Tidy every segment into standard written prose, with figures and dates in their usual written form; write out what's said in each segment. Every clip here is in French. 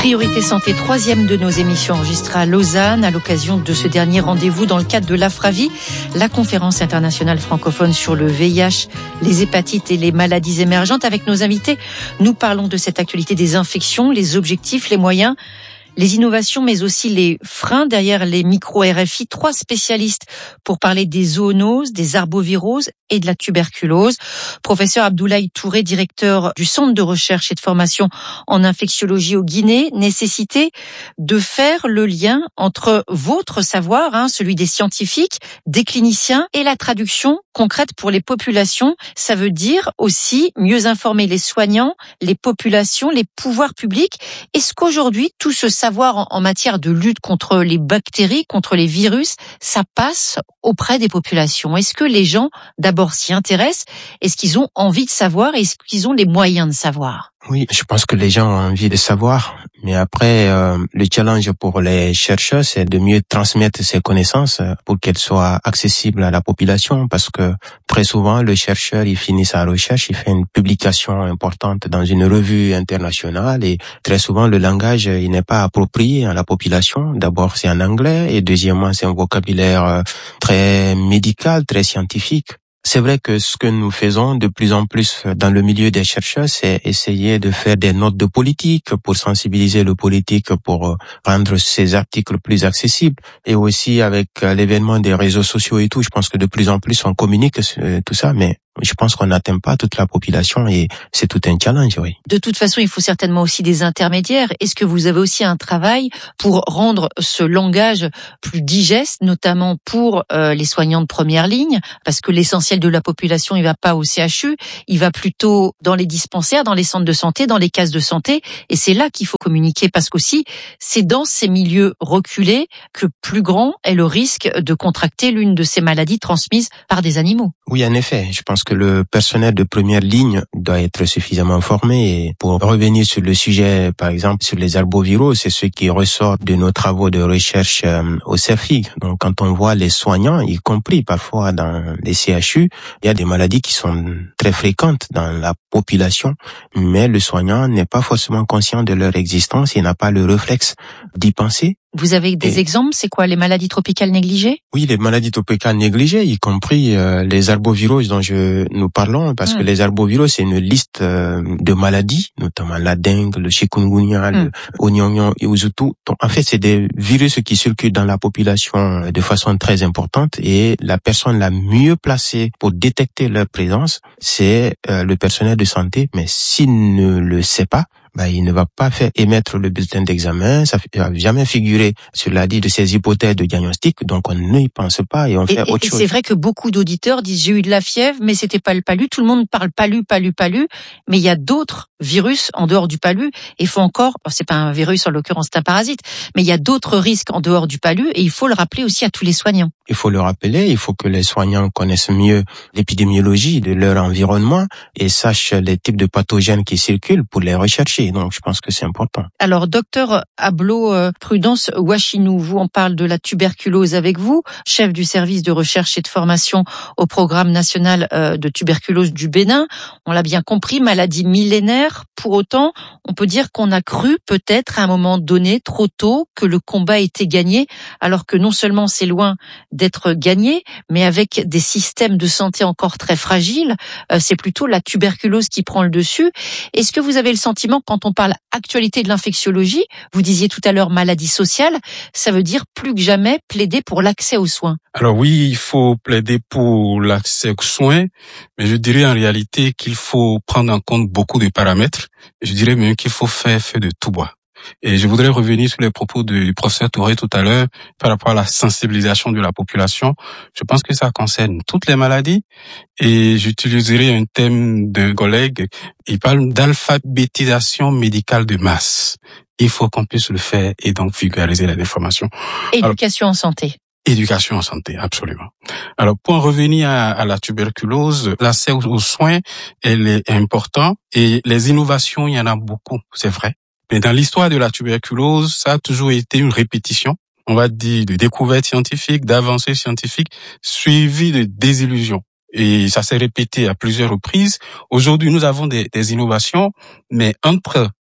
Priorité Santé, troisième de nos émissions enregistrées à Lausanne à l'occasion de ce dernier rendez-vous dans le cadre de l'AFRAVI, la conférence internationale francophone sur le VIH, les hépatites et les maladies émergentes. Avec nos invités, nous parlons de cette actualité des infections, les objectifs, les moyens, les innovations, mais aussi les freins derrière les micro-RFI. 3 spécialistes pour parler des zoonoses, des arboviroses et de la tuberculose. Professeur Abdoulaye Touré, directeur du Centre de recherche et de formation en infectiologie au Guinée. Nécessité de faire le lien entre votre savoir, celui des scientifiques, des cliniciens, et la traduction concrète pour les populations. Ça veut dire aussi mieux informer les soignants, les populations, les pouvoirs publics. Est-ce qu'aujourd'hui, tout ce savoir en matière de lutte contre les bactéries, contre les virus, ça passe auprès des populations? Est-ce que les gens, d'abord, s'y intéressent? Est-ce qu'ils ont envie de savoir? Est-ce qu'ils ont les moyens de savoir? Oui, je pense que les gens ont envie de savoir. Mais après, le challenge pour les chercheurs, c'est de mieux transmettre ces connaissances pour qu'elles soient accessibles à la population. Parce que très souvent, le chercheur, il finit sa recherche, il fait une publication importante dans une revue internationale. Et très souvent, le langage, il n'est pas approprié à la population. D'abord, c'est en anglais. Et deuxièmement, c'est un vocabulaire très médical, très scientifique. C'est vrai que ce que nous faisons de plus en plus dans le milieu des chercheurs, c'est essayer de faire des notes de politique pour sensibiliser le politique, pour rendre ces articles plus accessibles. Et aussi avec l'événement des réseaux sociaux et tout, je pense que de plus en plus on communique tout ça, mais je pense qu'on n'atteint pas toute la population et c'est tout un challenge, oui. De toute façon, il faut certainement aussi des intermédiaires. Est-ce que vous avez aussi un travail pour rendre ce langage plus digeste, notamment pour les soignants de première ligne? Parce que l'essentiel de la population, il va pas au CHU, il va plutôt dans les dispensaires, dans les centres de santé, dans les cases de santé. Et c'est là qu'il faut communiquer, parce qu'aussi, c'est dans ces milieux reculés que plus grand est le risque de contracter l'une de ces maladies transmises par des animaux. Oui, en effet, je pense que le personnel de première ligne doit être suffisamment formé. Et pour revenir sur le sujet, par exemple, sur les arboviraux, c'est ce qui ressort de nos travaux de recherche au CERFIG. Donc, quand on voit les soignants, y compris parfois dans les CHU, il y a des maladies qui sont très fréquentes dans la population, mais le soignant n'est pas forcément conscient de leur existence, il n'a pas le réflexe d'y penser. Vous avez des exemples? C'est quoi, les maladies tropicales négligées? Oui, les maladies tropicales négligées, y compris les arboviroses dont nous parlons, parce que les arboviroses, c'est une liste de maladies, notamment la dengue, le chikungunya, le onyonyo et uzutu. Donc, en fait, c'est des virus qui circulent dans la population de façon très importante, et la personne la mieux placée pour détecter leur présence, c'est le personnel de santé. Mais s'il ne le sait pas, il ne va pas faire émettre le bulletin d'examen, ça ne va jamais figurer sur la liste de ces hypothèses de diagnostic, donc on n'y pense pas et on fait autre chose. C'est vrai que beaucoup d'auditeurs disent j'ai eu de la fièvre, mais c'était pas le palu. Tout le monde parle palu, mais il y a d'autres virus en dehors du palu, et il faut encore, c'est pas un virus en l'occurrence, c'est un parasite, mais il y a d'autres risques en dehors du palu, et il faut le rappeler aussi à tous les soignants. Il faut le rappeler, il faut que les soignants connaissent mieux l'épidémiologie de leur environnement et sachent les types de pathogènes qui circulent pour les rechercher. Donc, je pense que c'est important. Alors, docteur Ablo Prudence Wachinou, vous, on parle de la tuberculose avec vous, chef du service de recherche et de formation au programme national de tuberculose du Bénin. On l'a bien compris, maladie millénaire. Pour autant, on peut dire qu'on a cru peut-être à un moment donné, trop tôt, que le combat était gagné, alors que non seulement c'est loin d'être gagné, mais avec des systèmes de santé encore très fragiles, c'est plutôt la tuberculose qui prend le dessus. Est-ce que vous avez le sentiment, quand on parle actualité de l'infectiologie, vous disiez tout à l'heure maladie sociale, ça veut dire plus que jamais plaider pour l'accès aux soins? Alors oui, il faut plaider pour l'accès aux soins, mais je dirais en réalité qu'il faut prendre en compte beaucoup de paramètres. Je dirais même qu'il faut faire feu de tout bois. Et je voudrais revenir sur les propos du professeur Touré tout à l'heure par rapport à la sensibilisation de la population. Je pense que ça concerne toutes les maladies, et j'utiliserai un thème d'un collègue. Il parle d'alphabétisation médicale de masse. Il faut qu'on puisse le faire et donc vulgariser la déformation. Éducation en santé. Éducation en santé, absolument. Alors, pour en revenir à la tuberculose, l'accès aux soins, elle est important, et les innovations, il y en a beaucoup, c'est vrai. Mais dans l'histoire de la tuberculose, ça a toujours été une répétition, on va dire, de découvertes scientifiques, d'avancées scientifiques, suivies de désillusions. Et ça s'est répété à plusieurs reprises. Aujourd'hui, nous avons des innovations, mais entre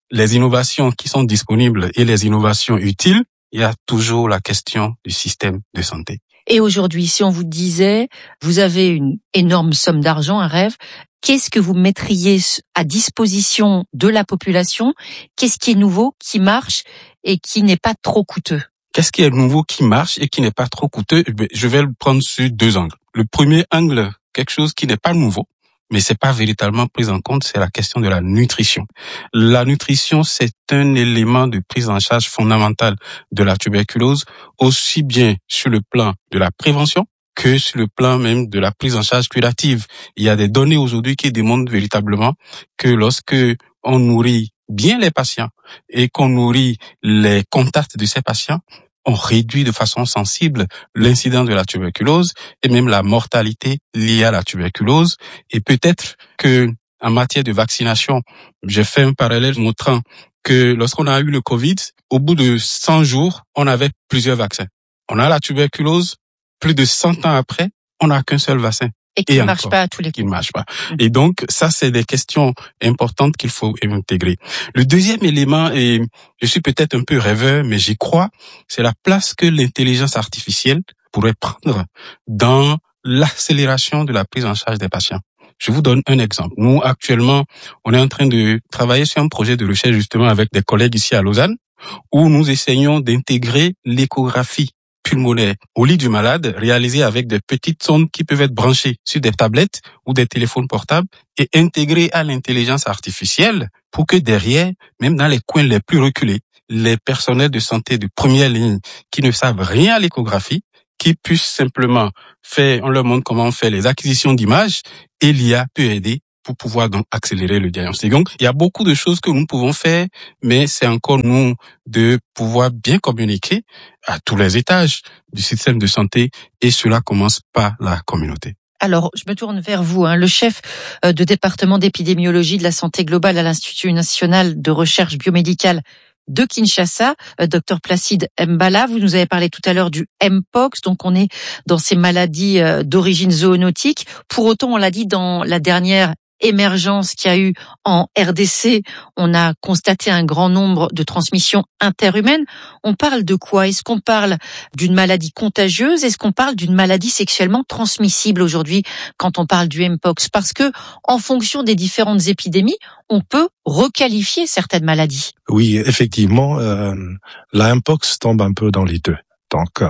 les innovations qui sont disponibles et les innovations utiles, il y a toujours la question du système de santé. Et aujourd'hui, si on vous disait, vous avez une énorme somme d'argent, un rêve, qu'est-ce que vous mettriez à disposition de la population? Qu'est-ce qui est nouveau, qui marche et qui n'est pas trop coûteux? Qu'est-ce qui est nouveau, qui marche et qui n'est pas trop coûteux? Je vais le prendre sur 2 angles. Le premier angle, quelque chose qui n'est pas nouveau, mais c'est pas véritablement pris en compte, c'est la question de la nutrition. La nutrition, c'est un élément de prise en charge fondamentale de la tuberculose, aussi bien sur le plan de la prévention que sur le plan même de la prise en charge curative. Il y a des données aujourd'hui qui démontrent véritablement que lorsque on nourrit bien les patients et qu'on nourrit les contacts de ces patients, on réduit de façon sensible l'incidence de la tuberculose et même la mortalité liée à la tuberculose. Et peut-être que, en matière de vaccination, j'ai fait un parallèle montrant que lorsqu'on a eu le Covid, au bout de 100 jours, on avait plusieurs vaccins. On a la tuberculose, plus de 100 ans après, on n'a qu'un seul vaccin. Et qui ne marche pas à tous les coups. Qui ne marche pas. Et donc, ça, c'est des questions importantes qu'il faut intégrer. Le deuxième élément, et je suis peut-être un peu rêveur, mais j'y crois, c'est la place que l'intelligence artificielle pourrait prendre dans l'accélération de la prise en charge des patients. Je vous donne un exemple. Nous, actuellement, on est en train de travailler sur un projet de recherche justement avec des collègues ici à Lausanne, où nous essayons d'intégrer l'échographie pulmonaire au lit du malade, réalisé avec des petites sondes qui peuvent être branchées sur des tablettes ou des téléphones portables et intégrées à l'intelligence artificielle pour que derrière, même dans les coins les plus reculés, les personnels de santé de première ligne qui ne savent rien à l'échographie, qui puissent simplement faire, on leur montre comment on fait les acquisitions d'images et l'IA peut aider pour pouvoir donc accélérer le diagnostic. Donc, il y a beaucoup de choses que nous pouvons faire, mais c'est encore nous de pouvoir bien communiquer à tous les étages du système de santé et cela commence par la communauté. Alors, je me tourne vers vous, le chef de département d'épidémiologie de la santé globale à l'Institut national de recherche biomédicale de Kinshasa, Dr Placide Mbala. Vous nous avez parlé tout à l'heure du Mpox, donc on est dans ces maladies d'origine zoonotique. Pour autant, on l'a dit dans la dernière émergence qu'il y a eu en RDC, on a constaté un grand nombre de transmissions interhumaines. On parle de quoi? Est-ce qu'on parle d'une maladie contagieuse? Est-ce qu'on parle d'une maladie sexuellement transmissible aujourd'hui quand on parle du Mpox? Parce que, en fonction des différentes épidémies, on peut requalifier certaines maladies. Oui, effectivement, la Mpox tombe un peu dans les deux. Donc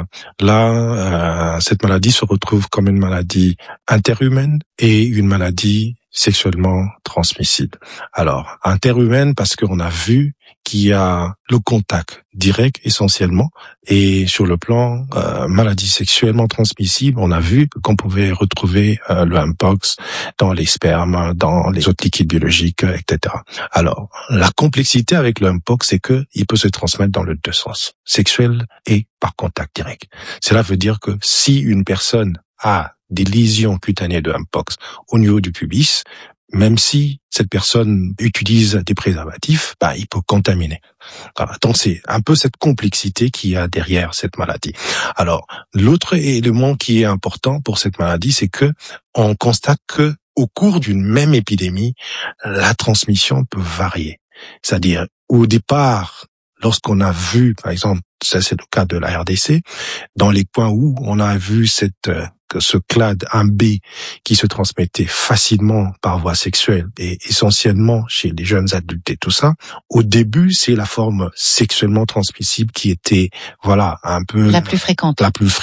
là, cette maladie se retrouve comme une maladie interhumaine et une maladie sexuellement transmissible. Alors, interhumaine parce qu'on a vu qu'il y a le contact direct essentiellement et sur le plan maladie sexuellement transmissible, on a vu qu'on pouvait retrouver le Mpox dans les spermes, dans les autres liquides biologiques, etc. Alors, la complexité avec le Mpox, c'est que il peut se transmettre dans les deux sens, sexuel et par contact direct. Cela veut dire que si une personne a des lésions cutanées de Mpox au niveau du pubis, même si cette personne utilise des préservatifs, il peut contaminer. Donc c'est un peu cette complexité qu'il y a derrière cette maladie. Alors, l'autre élément qui est important pour cette maladie, c'est que on constate que au cours d'une même épidémie, la transmission peut varier. C'est-à-dire, au départ, lorsqu'on a vu, par exemple, ça c'est le cas de la RDC, dans les points où on a vu ce clade 1B qui se transmettait facilement par voie sexuelle et essentiellement chez les jeunes adultes et tout ça, au début, c'est la forme sexuellement transmissible qui était, un peu la plus fréquente.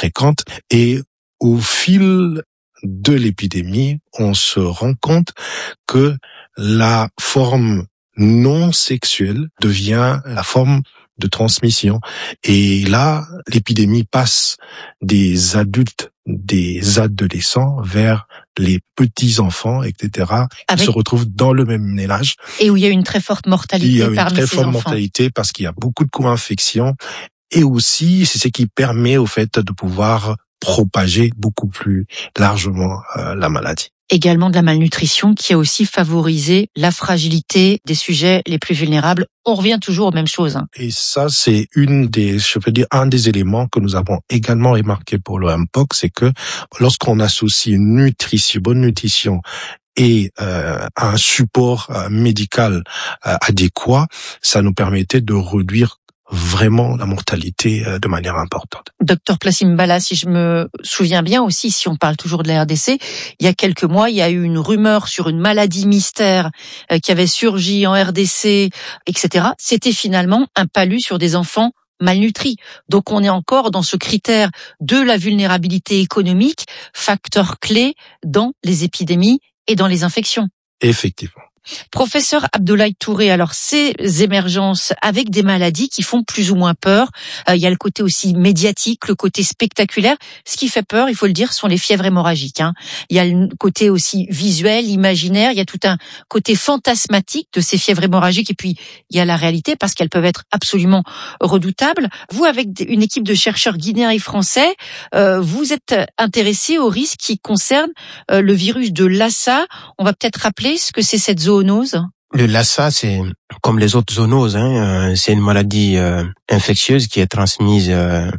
Et au fil de l'épidémie, on se rend compte que la forme non sexuelle devient la forme de transmission. Et là, l'épidémie passe des adultes, des adolescents vers les petits-enfants, etc., qui se retrouvent dans le même ménage. Et où il y a une très forte mortalité parmi ces enfants. Il y a une très forte mortalité parce qu'il y a beaucoup de co-infections. Et aussi, c'est ce qui permet au fait de pouvoir propager beaucoup plus largement la maladie. Également de la malnutrition qui a aussi favorisé la fragilité des sujets les plus vulnérables. On revient toujours aux mêmes choses. Et ça, c'est un des éléments que nous avons également remarqué pour le Mpox, c'est que lorsqu'on associe bonne nutrition et un support médical adéquat, ça nous permettait de réduire vraiment la mortalité de manière importante. Docteur Placide Mbala, si je me souviens bien aussi, si on parle toujours de la RDC, il y a quelques mois, il y a eu une rumeur sur une maladie mystère qui avait surgi en RDC, etc. C'était finalement un palu sur des enfants malnutris. Donc on est encore dans ce critère de la vulnérabilité économique, facteur clé dans les épidémies et dans les infections. Effectivement. Professeur Abdoulaye Touré, alors ces émergences avec des maladies qui font plus ou moins peur, il y a le côté aussi médiatique, le côté spectaculaire. Ce qui fait peur, il faut le dire, sont les fièvres hémorragiques. Il y a le côté aussi visuel, imaginaire, il y a tout un côté fantasmatique de ces fièvres hémorragiques et puis il y a la réalité parce qu'elles peuvent être absolument redoutables. Vous, avec une équipe de chercheurs guinéens et français, vous êtes intéressés aux risques qui concernent le virus de Lassa. On va peut-être rappeler ce que c'est cette zoonose. Le Lassa, c'est comme les autres zoonoses, c'est une maladie infectieuse qui est transmise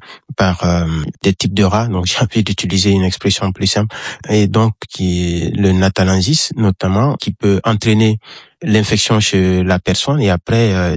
par des types de rats. Donc j'ai envie d'utiliser une expression plus simple. Et donc le natalensis notamment, qui peut entraîner l'infection chez la personne et après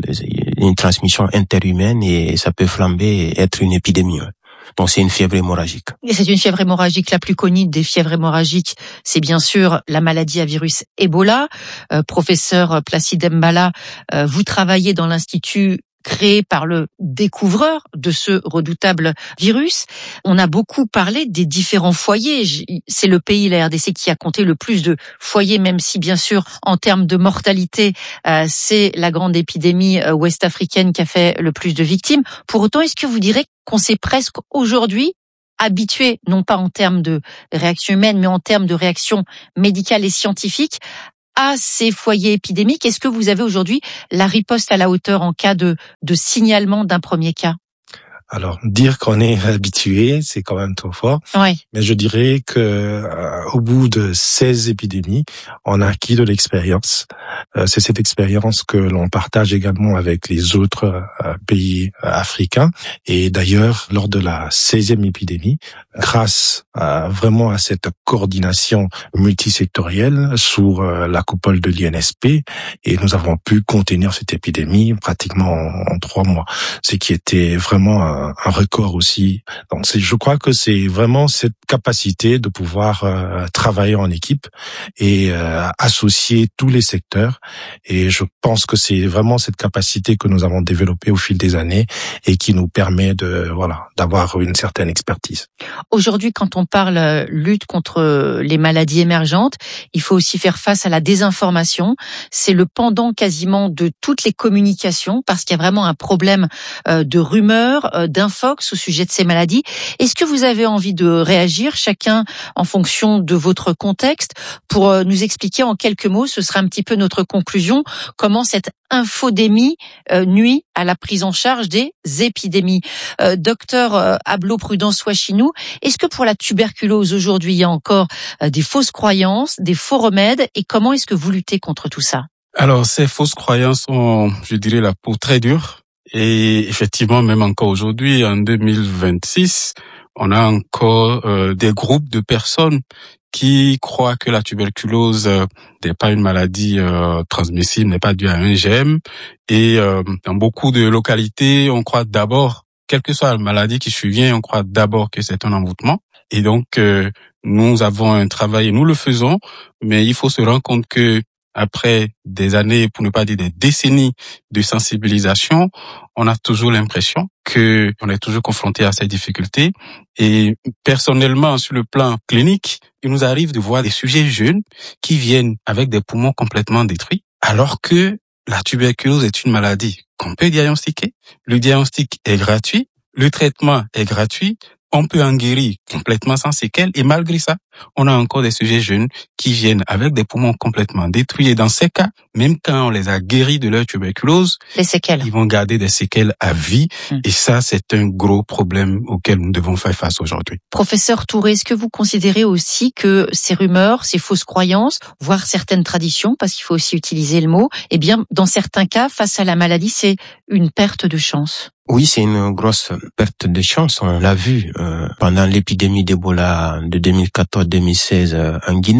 une transmission interhumaine et ça peut flamber et être une épidémie. Donc c'est une fièvre hémorragique. Et c'est une fièvre hémorragique. La plus connue des fièvres hémorragiques, c'est bien sûr la maladie à virus Ebola. Professeur Placide Mbala, vous travaillez dans l'institut créé par le découvreur de ce redoutable virus. On a beaucoup parlé des différents foyers. C'est le pays, la RDC, qui a compté le plus de foyers, même si bien sûr, en termes de mortalité, c'est la grande épidémie ouest-africaine qui a fait le plus de victimes. Pour autant, est-ce que vous direz qu'on s'est presque aujourd'hui habitué, non pas en termes de réaction humaine, mais en termes de réaction médicale et scientifique, à ces foyers épidémiques? Est-ce que vous avez aujourd'hui la riposte à la hauteur en cas de signalement d'un premier cas? Alors, dire qu'on est habitué, c'est quand même trop fort. Oui. Mais je dirais que au bout de 16 épidémies, on a acquis de l'expérience. C'est cette expérience que l'on partage également avec les autres pays africains. Et d'ailleurs, lors de la 16e épidémie, grâce vraiment à cette coordination multisectorielle sous la coupole de l'INSP, et nous avons pu contenir cette épidémie pratiquement en 3 mois, ce qui était vraiment un record aussi. Donc je crois que c'est vraiment cette capacité de pouvoir travailler en équipe et associer tous les secteurs. Et je pense que c'est vraiment cette capacité que nous avons développée au fil des années et qui nous permet d'avoir une certaine expertise. Aujourd'hui, quand on parle lutte contre les maladies émergentes, il faut aussi faire face à la désinformation. C'est le pendant quasiment de toutes les communications parce qu'il y a vraiment un problème de rumeurs, d'infox au sujet de ces maladies. Est-ce que vous avez envie de réagir, chacun en fonction de votre contexte, pour nous expliquer en quelques mots, ce sera un petit peu notre conclusion, comment cette infodémie nuit à la prise en charge des épidémies. Docteur Ablo Prudence Ouachinou, est-ce que pour la tuberculose aujourd'hui, il y a encore des fausses croyances, des faux remèdes, et comment est-ce que vous luttez contre tout ça? Alors, ces fausses croyances ont, je dirais, la peau très dure. Et effectivement, même encore aujourd'hui, en 2026, on a encore des groupes de personnes qui croient que la tuberculose n'est pas une maladie transmissible, n'est pas due à un germe. Et dans beaucoup de localités, on croit d'abord, quelle que soit la maladie qui survient, on croit d'abord que c'est un envoûtement. Et donc, nous avons un travail et nous le faisons, mais il faut se rendre compte que après des années, pour ne pas dire des décennies de sensibilisation, on a toujours l'impression que on est toujours confronté à ces difficultés. Et personnellement, sur le plan clinique, il nous arrive de voir des sujets jeunes qui viennent avec des poumons complètement détruits, alors que la tuberculose est une maladie qu'on peut diagnostiquer. Le diagnostic est gratuit, le traitement est gratuit. On peut en guérir complètement sans séquelles et malgré ça, on a encore des sujets jeunes qui viennent avec des poumons complètement détruits et dans ces cas, même quand on les a guéris de leur tuberculose, les séquelles, ils vont garder des séquelles à vie et ça, c'est un gros problème auquel nous devons faire face aujourd'hui. Professeur Touré, est-ce que vous considérez aussi que ces rumeurs, ces fausses croyances, voire certaines traditions, parce qu'il faut aussi utiliser le mot, eh bien, dans certains cas, face à la maladie, c'est une perte de chance? Oui, c'est une grosse perte de chance. On l'a vu pendant l'épidémie d'Ebola de 2014-2016 en Guinée.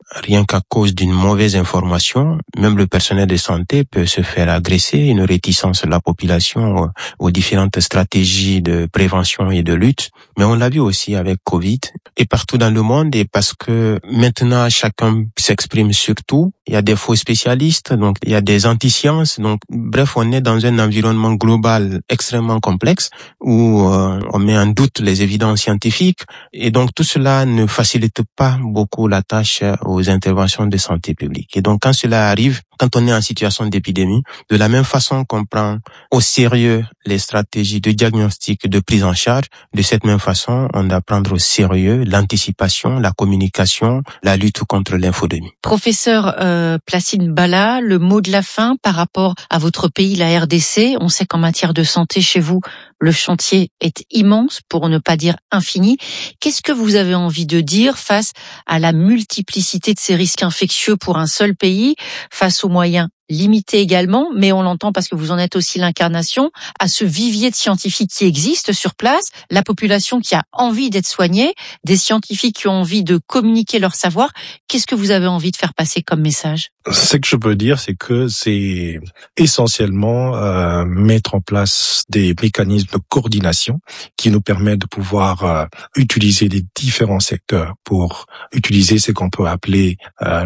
rien qu'à cause d'une mauvaise information, même le personnel de santé peut se faire agresser, une réticence de la population aux différentes stratégies de prévention et de lutte. Mais on l'a vu aussi avec Covid et partout dans le monde, et parce que maintenant chacun s'exprime sur tout. Il y a des faux spécialistes, donc il y a des anti-sciences. Donc bref, on est dans un environnement global extrêmement complexe où on met en doute les évidences scientifiques, et donc tout cela ne facilite pas beaucoup la tâche aux interventions de santé publique. Et donc quand cela arrive, quand on est en situation d'épidémie, de la même façon qu'on prend au sérieux les stratégies de diagnostic, de prise en charge, de cette même façon, on doit prendre au sérieux l'anticipation, la communication, la lutte contre l'infodémie. Professeur Placide Bala, le mot de la fin par rapport à votre pays, la RDC. On sait qu'en matière de santé chez vous, le chantier est immense, pour ne pas dire infini. Qu'est-ce que vous avez envie de dire face à la multiplicité de ces risques infectieux pour un seul pays, face aux moyens limités également, mais on l'entend parce que vous en êtes aussi l'incarnation, à ce vivier de scientifiques qui existe sur place, la population qui a envie d'être soignée, des scientifiques qui ont envie de communiquer leur savoir. Qu'est-ce que vous avez envie de faire passer comme message? Ce que je peux dire, c'est que c'est essentiellement mettre en place des mécanismes de coordination qui nous permettent de pouvoir utiliser les différents secteurs pour utiliser ce qu'on peut appeler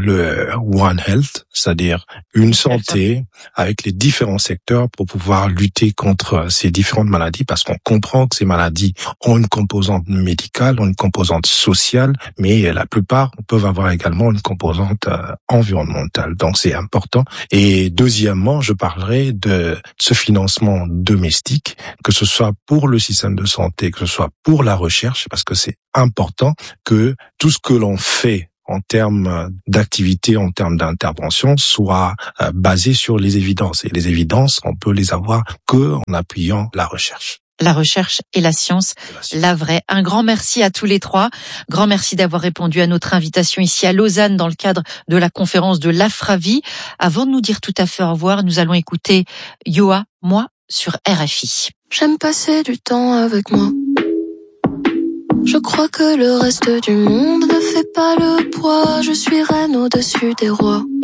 le One Health, c'est-à-dire une santé avec les différents secteurs pour pouvoir lutter contre ces différentes maladies, parce qu'on comprend que ces maladies ont une composante médicale, ont une composante sociale, mais la plupart peuvent avoir également une composante environnementale. Donc c'est important. Et deuxièmement, je parlerai de ce financement domestique, que ce soit pour le système de santé, que ce soit pour la recherche, parce que c'est important que tout ce que l'on fait en termes d'activité, en termes d'intervention, soit basé sur les évidences. Et les évidences, on peut les avoir que en appuyant la recherche. La recherche et la science, la vraie. Un grand merci à tous les trois. Grand merci d'avoir répondu à notre invitation ici à Lausanne dans le cadre de la conférence de l'AFRAVI. Avant de nous dire tout à fait au revoir, nous allons écouter Yoa, moi, sur RFI. J'aime passer du temps avec moi. Je crois que le reste du monde ne fait pas le poids. Je suis reine au-dessus des rois.